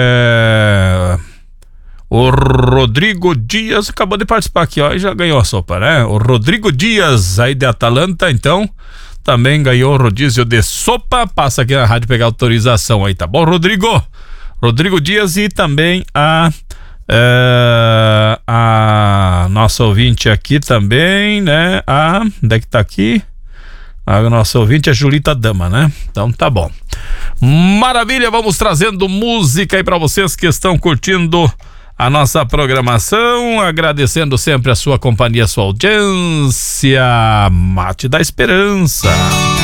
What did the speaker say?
O Rodrigo Dias acabou de participar aqui, ó, e já ganhou a sopa, né? O Rodrigo Dias, aí de Atalanta, então, também ganhou o rodízio de sopa. Passa aqui na rádio pegar autorização aí, tá bom, Rodrigo? Rodrigo Dias e também a nossa ouvinte aqui também, né? Onde é que tá aqui? A nossa ouvinte é Julita Dama, né? Então tá bom. Maravilha, vamos trazendo música aí pra vocês que estão curtindo a nossa programação, agradecendo sempre a sua companhia, a sua audiência. Mate da Esperança.